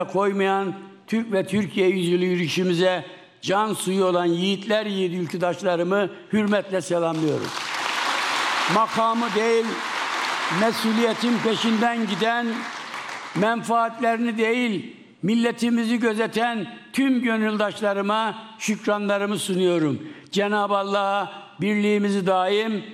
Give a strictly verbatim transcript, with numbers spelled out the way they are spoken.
koymayan Türk ve Türkiye yüzyılı yürüyüşümüze can suyu olan yiğitler yiğidi ülküdaşlarımı hürmetle selamlıyorum. Makamı değil, mesuliyetin peşinden giden, menfaatlerini değil, milletimizi gözeten tüm gönüldaşlarıma şükranlarımı sunuyorum. Cenab-ı Allah'a birliğimizi daim,